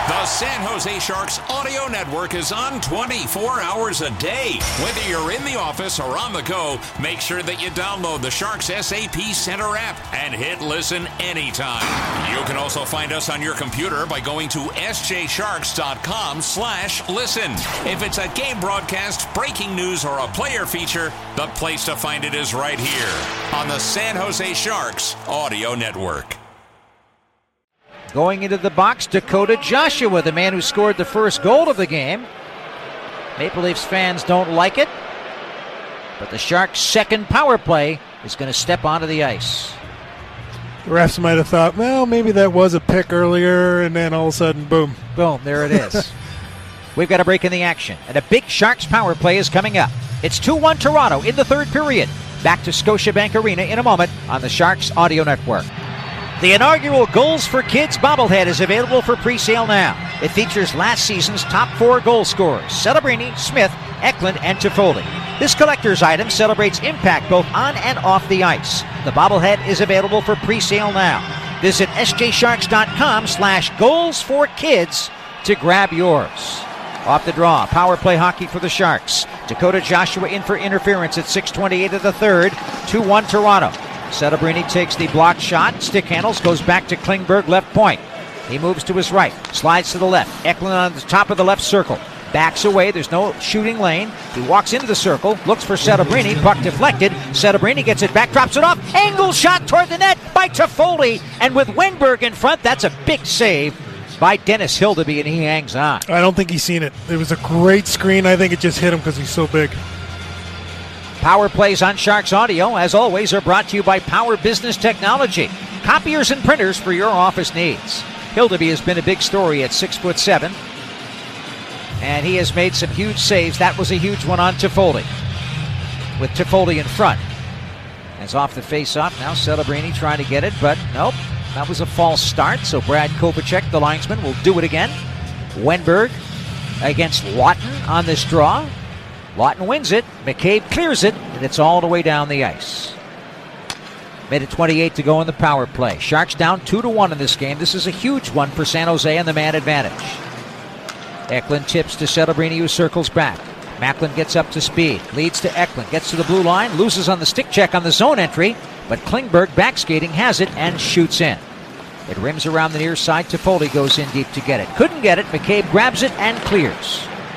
The San Jose Sharks audio network is on 24 hours a day. Whether you're in the office or on the go, make sure that you download the Sharks SAP Center app and hit listen anytime. You can also find us on your computer by going to sjsharks.com/listen. If it's a game broadcast, breaking news, or a player feature, the place to find it is right here on the San Jose Sharks audio network. Going into the box, Dakota Joshua, the man who scored the first goal of the game. Maple Leafs fans don't like it, but the Sharks' second power play is going to step onto the ice. The refs might have thought, well, maybe that was a pick earlier, and then all of a sudden, boom. Boom, there it is. We've got a break in the action, and a big Sharks power play is coming up. It's 2-1 Toronto in the third period. Back to Scotiabank Arena in a moment on the Sharks Audio Network. The inaugural Goals for Kids bobblehead is available for pre-sale now. It features last season's top 4 goal scorers, Celebrini, Smith, Eklund, and Toffoli. This collector's item celebrates impact both on and off the ice. The bobblehead is available for pre-sale now. Visit sjsharks.com/goalsforkids to grab yours. Off the draw, power play hockey for the Sharks. Dakota Joshua in for interference at 6:28 of the third. 2-1 Toronto. Celebrini takes the blocked shot, stick handles, goes back to Klingberg, left point. He moves to his right, slides to the left. Eklund on the top of the left circle. Backs away, there's no shooting lane. He walks into the circle, looks for Celebrini, puck deflected. Celebrini gets it back, drops it off. Angle shot toward the net by Toffoli. And with Wenberg in front, that's a big save by Dennis Hildeby, and he hangs on. I don't think he's seen it. It was a great screen. I think it just hit him because he's so big. Power plays on Sharks Audio, as always, are brought to you by Power Business Technology. Copiers and printers for your office needs. Hildeby has been a big story at 6'7", and he has made some huge saves. That was a huge one on Toffoli, with Toffoli in front. As off the face-off, now Celebrini trying to get it, but nope. That was a false start, so Brad Kovacek, the linesman, will do it again. Wenberg against Lawton on this draw. Lawton wins it, McCabe clears it, and it's all the way down the ice. Minute 28 to go in the power play. Sharks down 2-1 in this game. This is a huge one for San Jose and the man advantage. Eklund tips to Celebrini, who circles back. Macklin gets up to speed, leads to Eklund, gets to the blue line, loses on the stick check on the zone entry, but Klingberg backskating has it and shoots in. It rims around the near side. Toffoli goes in deep to get it. Couldn't get it. McCabe grabs it and clears.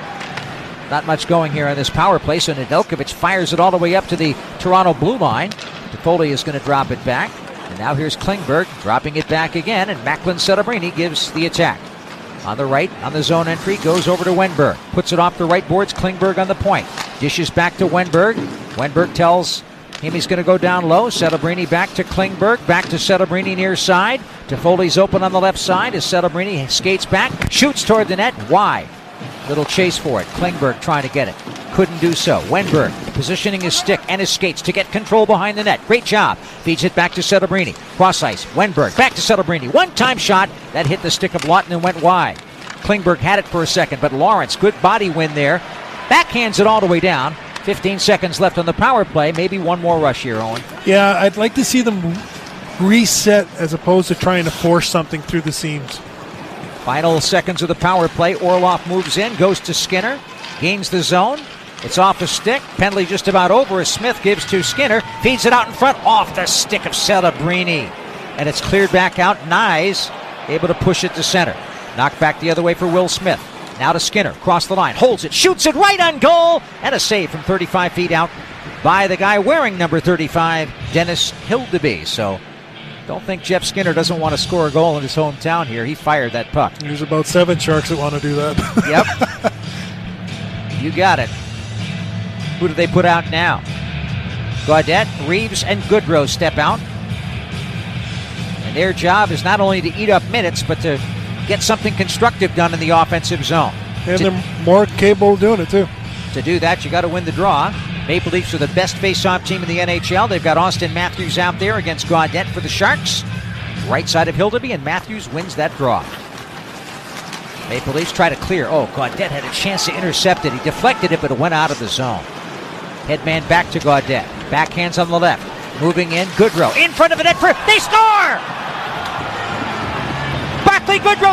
Not much going here on this power play, so Nedeljkovic fires it all the way up to the Toronto blue line. Toffoli is going to drop it back. And now here's Klingberg dropping it back again, and Macklin Celebrini gives the attack. On the right, on the zone entry, goes over to Wenberg. Puts it off the right boards, Klingberg on the point. Dishes back to Wenberg. Wenberg tells him he's going to go down low. Celebrini back to Klingberg. Back to Celebrini near side. Toffoli's open on the left side as Celebrini skates back. Shoots toward the net. Wide. Little chase for it. Klingberg trying to get it. Couldn't do so. Wenberg positioning his stick and his skates to get control behind the net. Great job. Feeds it back to Celebrini. Cross ice. Wenberg back to Celebrini. One-time shot. That hit the stick of Lawton and went wide. Klingberg had it for a second, but Lawrence, good body win there. Backhands it all the way down. 15 seconds left on the power play. Maybe one more rush here, Owen. Yeah, I'd like to see them reset as opposed to trying to force something through the seams. Final seconds of the power play. Orlov moves in, goes to Skinner, gains the zone. It's off the stick. Penalty just about over as Smith gives to Skinner. Feeds it out in front, off the stick of Celebrini. And it's cleared back out. Nyes able to push it to center. Knocked back the other way for Will Smith. Now to Skinner, across the line, holds it, shoots it right on goal, and a save from 35 feet out by the guy wearing number 35, Dennis Hildeby. So don't think Jeff Skinner doesn't want to score a goal in his hometown here. He fired that puck. There's about 7 Sharks that want to do that. Yep. You got it. Who do they put out now? Gaudette, Reeves, and Goodrow step out. And their job is not only to eat up minutes, but to get something constructive done in the offensive zone. And they're more capable of doing it, too. To do that, you got to win the draw. Maple Leafs are the best face-off team in the NHL. They've got Austin Matthews out there against Gaudette for the Sharks. Right side of Hildeby, and Matthews wins that draw. Maple Leafs try to clear. Oh, Gaudette had a chance to intercept it. He deflected it, but it went out of the zone. Headman back to Gaudette. Backhands on the left. Moving in, Goodrow. In front of the net for... They score! Barclay Goodrow